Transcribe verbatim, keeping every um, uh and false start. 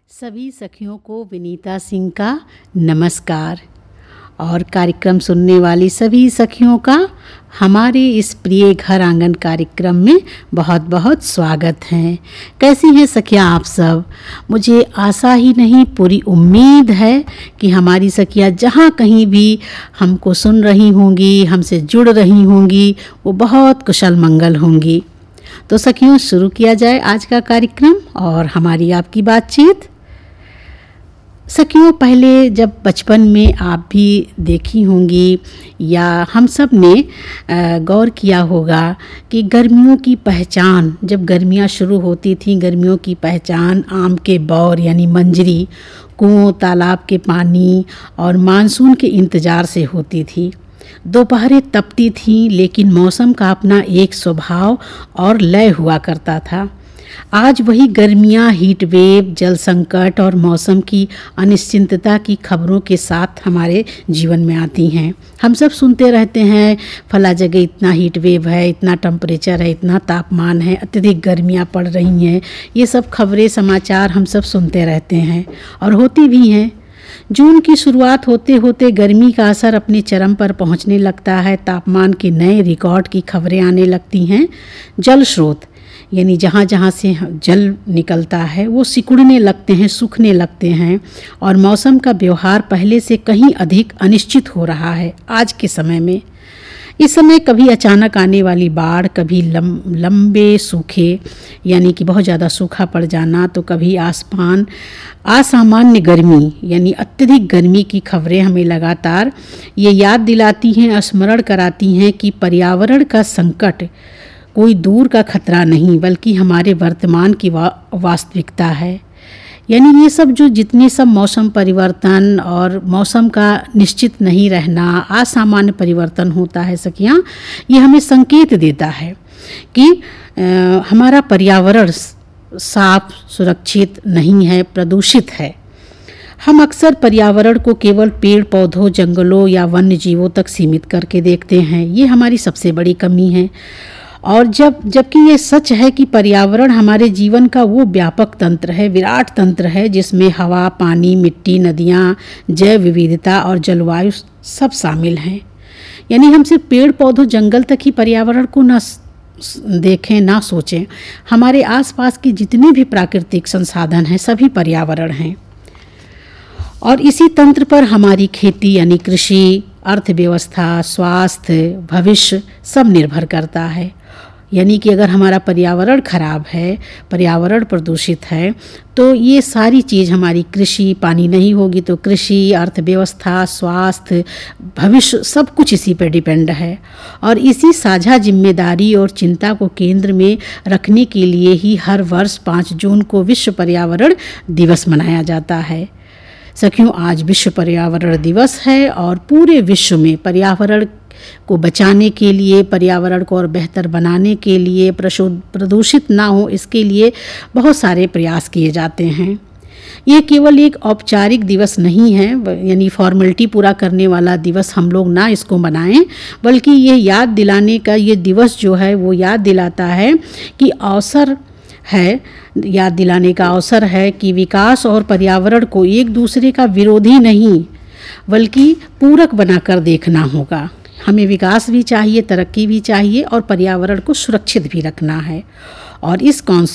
सभी सखियों को विनीता सिंह का नमस्कार और कार्यक्रम सुनने वाली सभी सखियों का हमारे इस प्रिय घर आंगन कार्यक्रम में बहुत बहुत स्वागत है। कैसी हैं सखियां आप सब? मुझे आशा ही नहीं पूरी उम्मीद है कि हमारी सखियां जहां कहीं भी हमको सुन रही होंगी, हमसे जुड़ रही होंगी, वो बहुत कुशल मंगल होंगी। तो सखियों, शुरू किया जाए आज का कार्यक्रम और हमारी आपकी बातचीत। सखियों, पहले जब बचपन में आप भी देखी होंगी या हम सब ने गौर किया होगा कि गर्मियों की पहचान, जब गर्मियां शुरू होती थी, गर्मियों की पहचान आम के बौर यानी मंजरी, कुओं तालाब के पानी और मानसून के इंतज़ार से होती थी। दोपहरें तपती थीं, लेकिन मौसम का अपना एक स्वभाव और लय हुआ करता था। आज वही गर्मियां, हीट वेव, जल संकट और मौसम की अनिश्चितता की खबरों के साथ हमारे जीवन में आती हैं। हम सब सुनते रहते हैं, फला जगह इतना हीट वेव है, इतना टेम्परेचर है, इतना तापमान है, अत्यधिक गर्मियां पड़ रही हैं। ये सब खबरें, समाचार हम सब सुनते रहते हैं और होती भी हैं। जून की शुरुआत होते होते गर्मी का असर अपने चरम पर पहुंचने लगता है। तापमान के नए रिकॉर्ड की खबरें आने लगती हैं। जल स्रोत यानी जहाँ जहाँ से जल निकलता है वो सिकुड़ने लगते हैं, सूखने लगते हैं और मौसम का व्यवहार पहले से कहीं अधिक अनिश्चित हो रहा है आज के समय में। इस समय कभी अचानक आने वाली बाढ़, कभी लम, लंबे सूखे यानी कि बहुत ज़्यादा सूखा पड़ जाना, तो कभी आसमान असामान्य गर्मी यानी अत्यधिक गर्मी की खबरें हमें लगातार ये याद दिलाती हैं, स्मरण कराती हैं कि पर्यावरण का संकट कोई दूर का खतरा नहीं बल्कि हमारे वर्तमान की वा, वास्तविकता है। यानी ये सब जो जितने सब मौसम परिवर्तन और मौसम का निश्चित नहीं रहना, असामान्य परिवर्तन होता है सखियाँ, ये हमें संकेत देता है कि आ, हमारा पर्यावरण साफ, सुरक्षित नहीं है, प्रदूषित है। हम अक्सर पर्यावरण को केवल पेड़ पौधों, जंगलों या वन्य जीवों तक सीमित करके देखते हैं। ये हमारी सबसे बड़ी कमी है। और जब जबकि ये सच है कि पर्यावरण हमारे जीवन का वो व्यापक तंत्र है, विराट तंत्र है, जिसमें हवा, पानी, मिट्टी, नदियाँ, जैव विविधता और जलवायु सब शामिल हैं। यानी हम सिर्फ पेड़ पौधों, जंगल तक ही पर्यावरण को ना देखें, ना सोचें। हमारे आसपास के जितने भी प्राकृतिक संसाधन हैं सभी पर्यावरण हैं और इसी तंत्र पर हमारी खेती यानी कृषि, अर्थव्यवस्था, स्वास्थ्य, भविष्य सब निर्भर करता है। यानी कि अगर हमारा पर्यावरण खराब है, पर्यावरण प्रदूषित है, तो ये सारी चीज़ हमारी कृषि, पानी नहीं होगी तो कृषि, अर्थव्यवस्था, स्वास्थ्य, भविष्य सब कुछ इसी पर डिपेंड है। और इसी साझा जिम्मेदारी और चिंता को केंद्र में रखने के लिए ही हर वर्ष पाँच जून को विश्व पर्यावरण दिवस मनाया जाता है। सखियों, आज विश्व पर्यावरण दिवस है और पूरे विश्व में पर्यावरण को बचाने के लिए, पर्यावरण को और बेहतर बनाने के लिए, प्रदूषित ना हो इसके लिए बहुत सारे प्रयास किए जाते हैं। ये केवल एक औपचारिक दिवस नहीं है, यानी फॉर्मेलिटी पूरा करने वाला दिवस हम लोग ना इसको मनाएं, बल्कि ये याद दिलाने का ये दिवस जो है वो याद दिलाता है कि अवसर है, याद दिलाने का अवसर है कि विकास और पर्यावरण को एक दूसरे का विरोधी नहीं बल्कि पूरक बनाकर देखना होगा। हमें विकास भी चाहिए, तरक्की भी चाहिए और पर्यावरण को सुरक्षित भी रखना है। और इस कॉन्सेप्ट